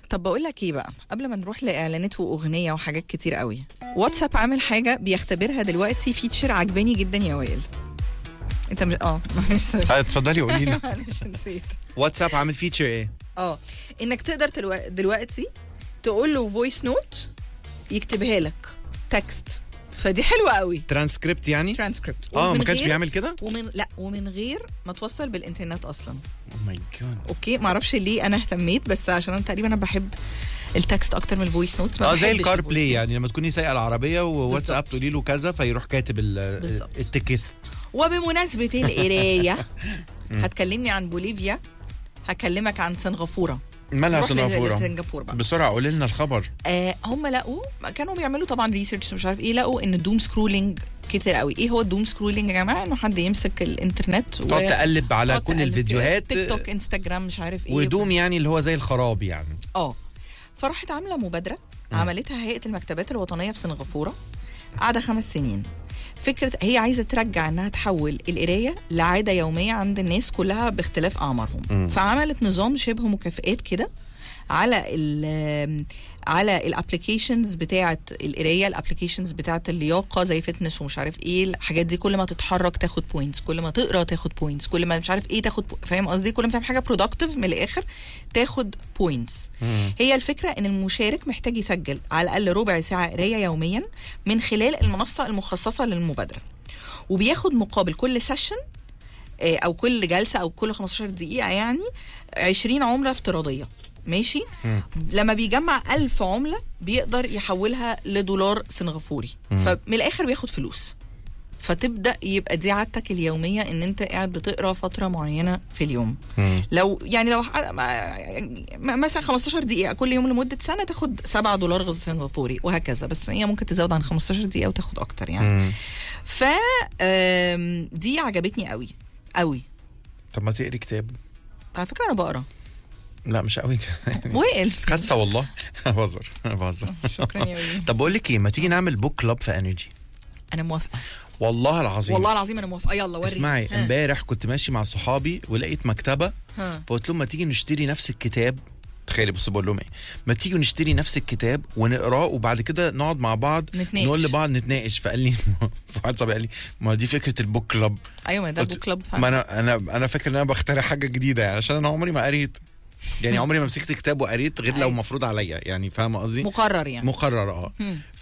طب بقول لك ايه بقى، قبل ما نروح لاعلانات واغنيه وحاجات كتير قوي، واتساب عامل حاجه بيختبرها دلوقتي، فيتشر عجباني جدا يا وائل. انت مش معلش اتفضلي قولي لي. معلش نسيت. واتساب عامل فيتشر ايه؟ انك تقدر دلوقتي تقول له فويس نوت يكتبها لك تكست، فدي حلوه قوي. ترانسكريبت يعني؟ ترانسكريبت. ما كانش بيعمل كده؟ ومن غير ما توصل بالانترنت اصلا. اوه ماي جاد. اوكي، ما اعرفش ليه انا اهتميت، بس عشان انا تقريبا بحب التكست اكتر من الفويس نوتس. زي الكار بلاي يعني، لما تكوني سايقه العربيه وواتساب تقولي له كذا فيروح كاتب التكست. وبمناسبه القرايه هتكلمني عن بوليفيا، هكلمك عن سنغافوره. مالها سنغافوره؟ سنغافوره بقى. بسرعه قولي لنا الخبر. هم لقوا، كانوا بيعملوا طبعا ريسيرش مش عارف ايه، لقوا ان الدوم سكرولينج كتير قوي. ايه هو الدوم سكرولينج يا جماعه؟ انه حد يمسك الانترنت تقعد تقلب على كل الفيديوهات، تيك توك، انستجرام، مش عارف ايه، ودوم يعني اللي هو زي الخراب يعني. فراحت عامله مبادره عملتها هيئه المكتبات الوطنيه في سنغافوره، قاعده 5 سنين. فكره هي عايزه ترجع انها تحول القرايه لعاده يوميه عند الناس كلها باختلاف اعمارهم. فعملت نظام شبه مكافئات كده على الابلكيشنز بتاعه القرايه، الابلكيشنز بتاعه اللياقه زي فتنس ومش عارف ايه الحاجات دي. كل ما تتحرك تاخد بوينتس، كل ما تقرا تاخد بوينتس، كل ما مش عارف ايه تاخد فاهم قصدي؟ كل ما تعمل حاجه برودكتيف من الاخر تاخد بوينتس. هي الفكره ان المشارك محتاج يسجل على الاقل ربع ساعه قرايه يوميا من خلال المنصه المخصصه للمبادره، وبياخد مقابل كل سيشن او كل جلسه او كل 15 دقيقه يعني 20 عمله افتراضيه. ماشي. لما بيجمع 1000 عملة بيقدر يحولها لدولار سنغافوري. فمن الآخر بياخد فلوس. فتبدأ يبقى دي عادتك اليومية ان انت قاعد بتقرأ فترة معينة في اليوم. لو مثلا 15 دقيقة كل يوم لمدة سنة تاخد $7 سنغافوري وهكذا، بس هي ممكن تزود عن 15 دقيقة وتاخد اكتر يعني. دي عجبتني قوي قوي. طب ما تقري كتاب؟ على فكرة انا بقرا. لا مش قوي وائل خسه والله. بهزر. شكرا يا وائل. طب بقول لك ايه، ما تيجي نعمل بوك كلاب في انرجي؟ انا موافقه والله العظيم. والله العظيم انا موافقه. يلا وريني. اسمعي، امبارح كنت ماشي مع صحابي ولقيت مكتبه، فقلت لهم ما تيجي نشتري نفس الكتاب. تخيلي بص بقول لهم ايه، ما تيجي نشتري نفس الكتاب ونقراه وبعد كده نقعد مع بعض نقول لبعض نتناقش. فقال لي واحد صاحبي قال لي ما دي فكره البوك كلاب. ايوه ما ده بوك كلاب فعلا. ما انا فاكر ان انا بخترع حاجه جديده يعني، عشان انا عمري ما قريت يعني، عمري ما مسكت كتاب وقريت غير لو مفروض عليا يعني، فاهمه قصدي؟ مقرر يعني. مقرر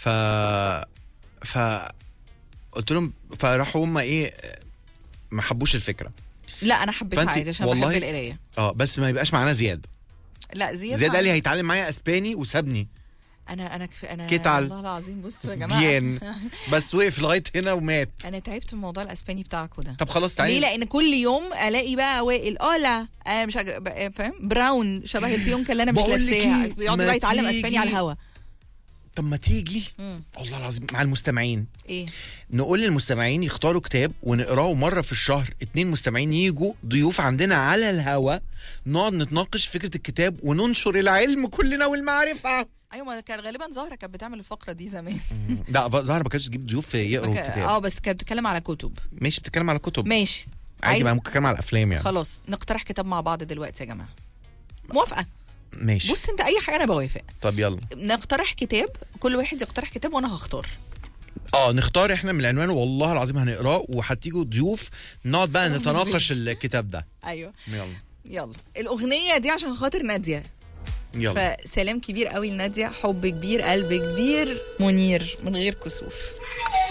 ف قلت لهم، فراحوا هم ايه ما حبوش الفكره. لا انا حبيتها عادي عشان بحب القرايه. بس ما يبقاش معانا زياد. لا زياد قال لي هيتعلم معايا اسباني وسابني. انا كتعل. والله العظيم بصوا يا جماعه بس وقف لغايه هنا ومات. انا تعبت من موضوع الاسباني بتاعكوا ده. طب خلاص تعالي. ليه؟ لان كل يوم الاقي بقى وائل لا مش فاهم براون شبه الفيونكه اللي انا مش لابساها بيقعد بقى يتعلم اسباني على الهوا. طب ما تيجي والله العظيم مع المستمعين ايه، نقول للمستمعين يختاروا كتاب ونقراه مرة في الشهر. 2 مستمعين يجوا ضيوف عندنا على الهوا، نقعد نتناقش فكرة الكتاب وننشر العلم كلنا والمعرفة. ايوه ما كان غالبا زهرة كانت بتعمل الفقرة دي زمان. لا زهرة ما كانتش تجيب ضيوف يقروا الكتاب. بس كانت بتتكلم على كتب. ماشي بتتكلم على كتب. ماشي عادي، ما ممكن تتكلم على الافلام يعني. خلاص نقترح كتاب مع بعض دلوقتي يا جماعة. موافقة. ماشي. بص انت اي حاجة انا بوافق. طب يلا نقترح كتاب، كل واحد يقترح كتاب وانا هختار. نختار احنا من العنوان، والله العظيم هنقراه وهتيجوا ضيوف نقعد بقى نتناقش الكتاب ده. ايوه يلا الاغنيه دي عشان خاطر ناديه. يلا فسلام كبير قوي لناديه، حب كبير، قلب كبير، منير من غير كسوف.